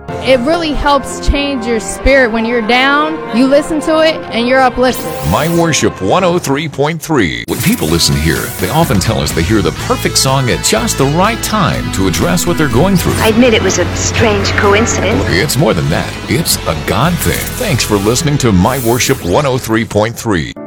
It really helps change your spirit. When you're down, you listen to it and you're uplifted. My Worship 103.3. When people listen here, they often tell us they hear the perfect song at just the right time to address what they're going through. I admit it was a strange coincidence. It's more than that. It's a God thing. Thanks for listening to My Worship 103.3.